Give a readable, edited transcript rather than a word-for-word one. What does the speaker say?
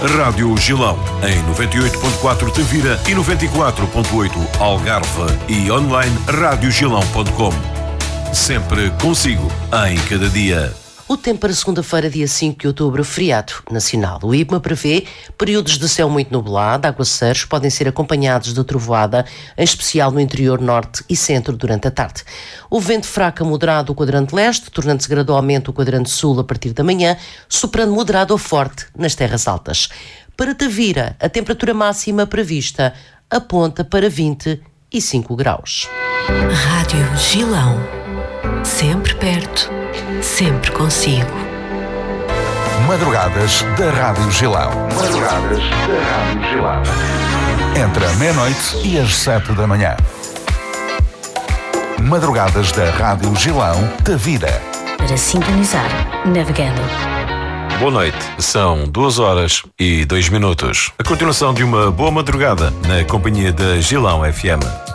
Rádio Gilão, em 98.4 Tavira e 94.8 Algarve e online radiogilão.com. Sempre consigo, em cada dia. O tempo para segunda-feira, dia 5 de outubro, feriado nacional. O IPMA prevê períodos de céu muito nublado, aguaceiros podem ser acompanhados de trovoada, em especial no interior norte e centro durante a tarde. O vento fraco a moderado o quadrante leste, tornando-se gradualmente o quadrante sul a partir da manhã, soprando moderado ou forte nas terras altas. Para Tavira, a temperatura máxima prevista aponta para 25 graus. Rádio Gilão. Sempre perto, sempre consigo. Madrugadas da Rádio Gilão. Madrugadas da Rádio Gilão. Entre a meia-noite e as 7 da manhã. Madrugadas da Rádio Gilão, Tavira. Para sintonizar, navegando. Boa noite, são 2h02. A continuação de uma boa madrugada na companhia da Gilão FM.